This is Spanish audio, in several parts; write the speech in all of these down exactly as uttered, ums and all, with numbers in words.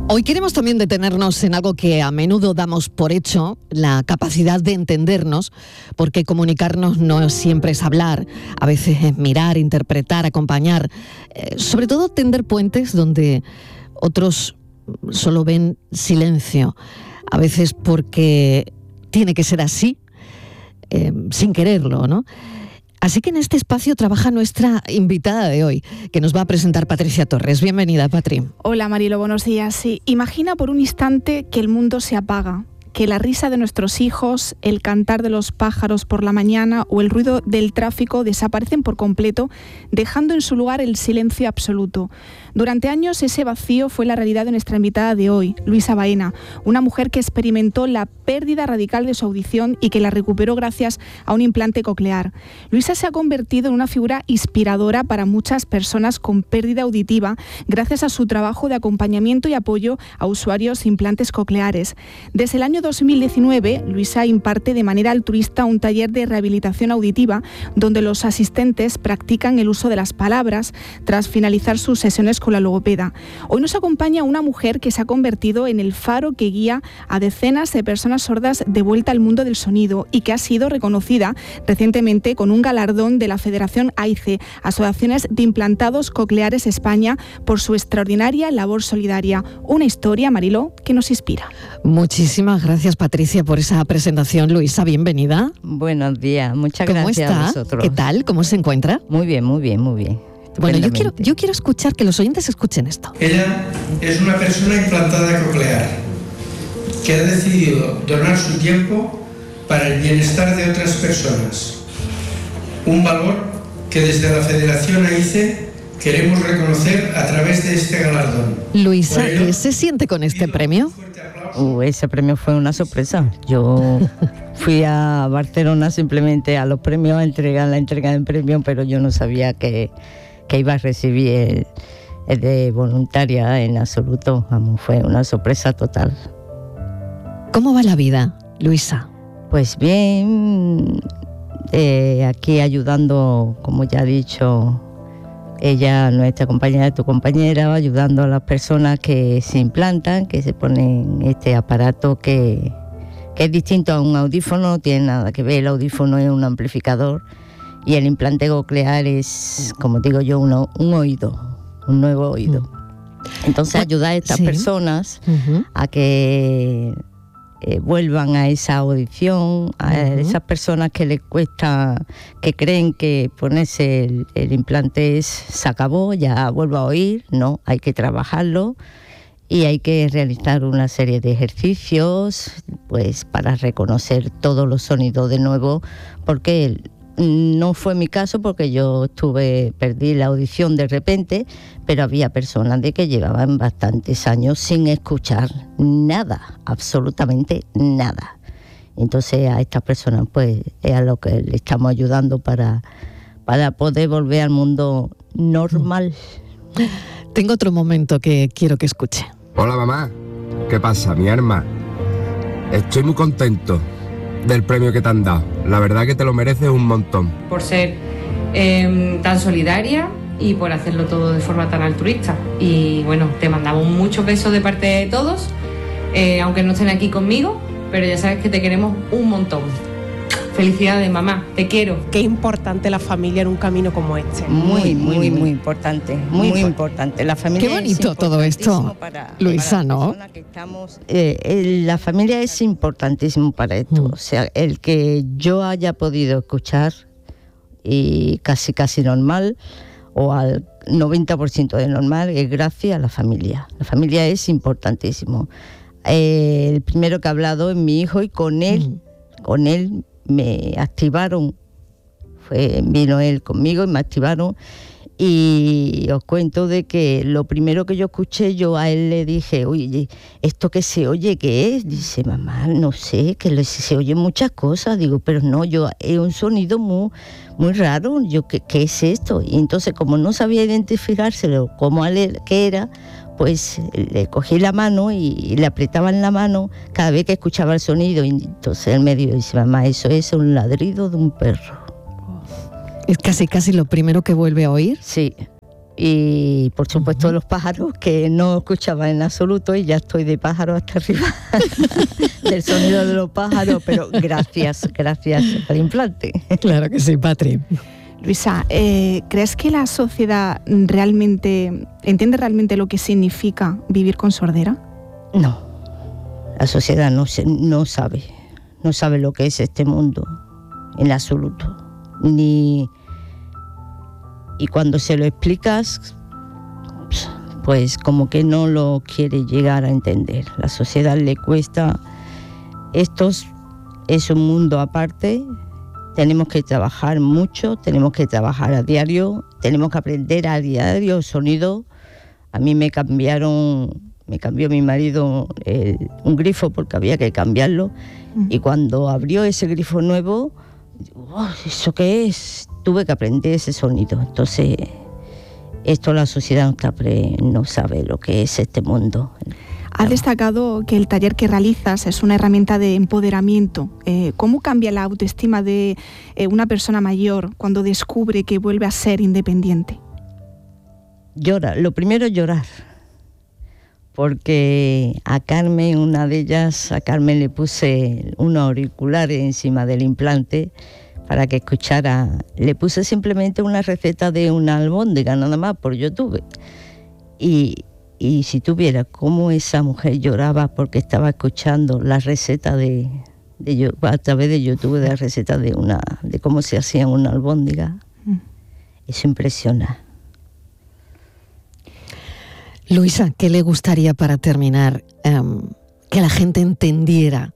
Hoy queremos también detenernos en algo que a menudo damos por hecho, la capacidad de entendernos, porque comunicarnos no siempre es hablar, a veces es mirar, interpretar, acompañar, eh, sobre todo tender puentes donde otros solo ven silencio, a veces porque tiene que ser así, eh, sin quererlo, ¿no? Así que en este espacio trabaja nuestra invitada de hoy, que nos va a presentar Patricia Torres. Bienvenida, Patri. Hola, Marilo, buenos días. Sí, imagina por un instante que el mundo se apaga, que la risa de nuestros hijos, el cantar de los pájaros por la mañana o el ruido del tráfico desaparecen por completo, dejando en su lugar el silencio absoluto. Durante años ese vacío fue la realidad de nuestra invitada de hoy, Luisa Baena, una mujer que experimentó la pérdida radical de su audición y que la recuperó gracias a un implante coclear. Luisa se ha convertido en una figura inspiradora para muchas personas con pérdida auditiva gracias a su trabajo de acompañamiento y apoyo a usuarios de implantes cocleares. Desde el año dos mil diecinueve, Luisa imparte de manera altruista un taller de rehabilitación auditiva donde los asistentes practican el uso de las palabras tras finalizar sus sesiones con la logopeda. Hoy nos acompaña una mujer que se ha convertido en el faro que guía a decenas de personas sordas de vuelta al mundo del sonido y que ha sido reconocida recientemente con un galardón de la Federación AICE, Asociaciones de Implantados Cocleares España, por su extraordinaria labor solidaria. Una historia, Mariló, que nos inspira. Muchísimas gracias, Patricia, por esa presentación. Luisa, bienvenida. Buenos días, muchas ¿Cómo gracias está? a vosotros. ¿Qué tal? ¿Cómo se encuentra? Muy bien, muy bien, muy bien. Bueno, yo quiero, yo quiero escuchar, que los oyentes escuchen esto. Ella es una persona implantada coclear que ha decidido donar su tiempo para el bienestar de otras personas. Un valor que desde la Federación AICE queremos reconocer a través de este galardón. Luisa, ¿qué se siente con este premio? Uh, ese premio fue una sorpresa. Yo fui a Barcelona simplemente a los premios, a entregar la entrega de premio, pero yo no sabía que, que iba a recibir el, el de voluntaria en absoluto. Vamos, fue una sorpresa total. ¿Cómo va la vida, Luisa? Pues bien, eh, aquí ayudando, como ya he dicho, ella, nuestra compañera, tu compañera, ayudando a las personas que se implantan, que se ponen este aparato que, que es distinto a un audífono, no tiene nada que ver. El audífono es un amplificador y el implante coclear es, como digo yo, uno, un oído, un nuevo oído. Entonces ayudar a estas sí. personas uh-huh. a que Eh, vuelvan a esa audición, a uh-huh. esas personas que les cuesta, que creen que ponerse el, el implante es, se acabó, ya vuelvo a oír. No, hay que trabajarlo y hay que realizar una serie de ejercicios pues para reconocer todos los sonidos de nuevo, porque el, no fue mi caso, porque yo estuve, perdí la audición de repente, pero había personas de que llevaban bastantes años sin escuchar nada, absolutamente nada. Entonces a estas personas pues es a lo que le estamos ayudando para, para poder volver al mundo normal. Tengo otro momento que quiero que escuche. Hola, mamá. ¿Qué pasa, mi arma? Estoy muy contento del premio que te han dado. La verdad que te lo mereces un montón. Por ser eh, tan solidaria y por hacerlo todo de forma tan altruista. Y bueno, te mandamos muchos besos de parte de todos, eh, aunque no estén aquí conmigo, pero ya sabes que te queremos un montón. Felicidades, mamá, te quiero. Qué importante la familia en un camino como este. Muy, muy, muy, muy importante, muy, muy importante. La familia. Qué bonito todo esto, para, Luisa, para ¿no? Que estamos, eh, eh, la familia es importantísimo para esto. Mm. O sea, el que yo haya podido escuchar y casi, casi normal, o al noventa por ciento de normal, es gracias a la familia. La familia es importantísimo. Eh, el primero que ha hablado es mi hijo y con él, mm. con él me activaron, fue, vino él conmigo y me activaron, y os cuento de que lo primero que yo escuché, yo a él le dije, oye, ¿esto qué se oye qué es? Dice, mamá, no sé, que se oyen muchas cosas. Digo, pero no, yo es un sonido muy, muy raro. Yo, ¿qué, qué es esto? Y entonces, como no sabía identificárselo como a él qué era, pues le cogí la mano y le apretaba en la mano cada vez que escuchaba el sonido. Y entonces él me dice, mamá, eso es un ladrido de un perro. ¿Es casi casi lo primero que vuelve a oír? Sí. Y por supuesto uh-huh. los pájaros, que no escuchaba en absoluto, y ya estoy de pájaro hasta arriba del sonido de los pájaros, pero gracias, gracias al implante. Claro que sí, Patri. Luisa, eh, ¿crees que la sociedad realmente entiende realmente lo que significa vivir con sordera? No, la sociedad no, se, no sabe, no sabe lo que es este mundo en absoluto, ni... Y cuando se lo explicas, pues como que no lo quiere llegar a entender. La sociedad le cuesta. Esto es un mundo aparte. Tenemos que trabajar mucho, tenemos que trabajar a diario, tenemos que aprender a diario sonido. A mí me cambiaron, me cambió mi marido el, un grifo porque había que cambiarlo. Mm. Y cuando abrió ese grifo nuevo, oh, ¿eso qué es? Tuve que aprender ese sonido. Entonces, esto la sociedad no sabe lo que es este mundo. Has destacado que el taller que realizas es una herramienta de empoderamiento. Eh, ¿Cómo cambia la autoestima de eh, una persona mayor cuando descubre que vuelve a ser independiente? Llora. Lo primero es llorar. Porque a Carmen, una de ellas, a Carmen le puse unos auriculares encima del implante para que escuchara. Le puse simplemente una receta de una albóndiga, nada más, por YouTube. Y, y si tuviera cómo esa mujer lloraba porque estaba escuchando la receta de, de a través de YouTube, de la receta de una, de cómo se hacía una albóndiga, mm. eso impresiona. Luisa, ¿qué le gustaría para terminar um, que la gente entendiera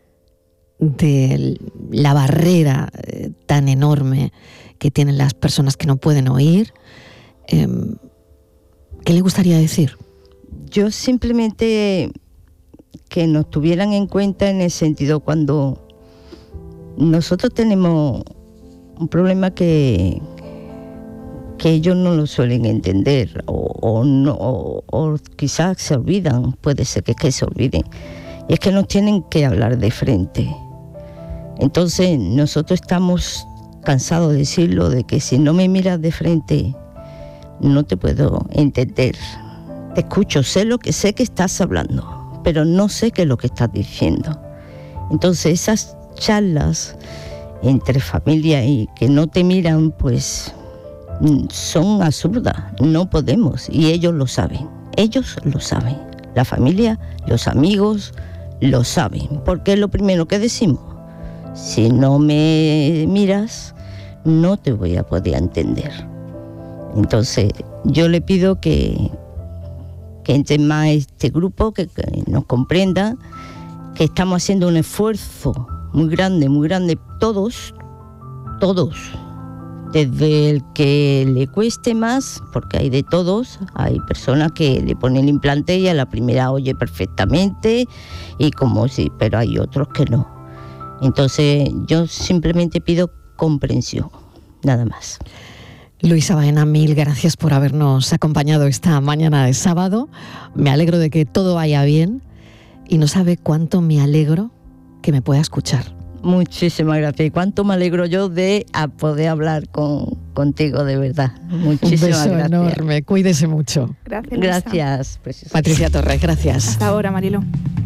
de la barrera eh, tan enorme que tienen las personas que no pueden oír? Eh, ¿Qué le gustaría decir? Yo simplemente que nos tuvieran en cuenta en el sentido cuando nosotros tenemos un problema que, que ellos no lo suelen entender o, o, no, o, o quizás se olvidan, puede ser que, que se olviden, y es que nos tienen que hablar de frente. Entonces nosotros estamos cansados de decirlo, de que si no me miras de frente no te puedo entender. Te escucho, sé lo que sé que estás hablando, pero no sé qué es lo que estás diciendo. Entonces esas charlas entre familia y que no te miran, pues son absurdas, no podemos, y ellos lo saben, ellos lo saben, la familia, los amigos lo saben, porque es lo primero que decimos. Si no me miras, no te voy a poder entender. Entonces, yo le pido que, que entre más este grupo, que, que nos comprenda, que estamos haciendo un esfuerzo muy grande, muy grande, todos, todos, desde el que le cueste más, porque hay de todos, hay personas que le ponen el implante y a la primera oye perfectamente, y como si, pero hay otros que no. Entonces yo simplemente pido comprensión, nada más. Luisa Baena, mil gracias por habernos acompañado esta mañana de sábado. Me alegro de que todo vaya bien y no sabe cuánto me alegro que me pueda escuchar. Muchísimas gracias. Y cuánto me alegro yo de a poder hablar con, contigo, de verdad. Muchísimas Un beso gracias. enorme. Cuídese mucho. Gracias, Luisa. Gracias. Patricia Torres, gracias. Hasta ahora, Marilo.